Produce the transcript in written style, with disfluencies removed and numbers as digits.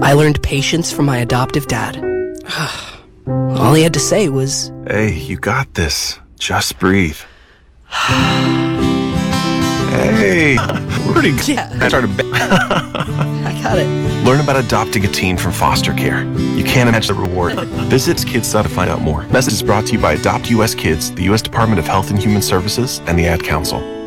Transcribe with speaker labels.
Speaker 1: I learned patience from my adoptive dad. All he had to say was,
Speaker 2: "Hey, you got this. Just breathe." Hey, pretty good.
Speaker 1: Yeah.
Speaker 2: I started.
Speaker 1: I got it.
Speaker 2: Learn about adopting a teen from foster care. You can't imagine the reward. Visit Kids.to find out more. Message is brought to you by Adopt US Kids, the U.S. Department of Health and Human Services, and the Ad Council.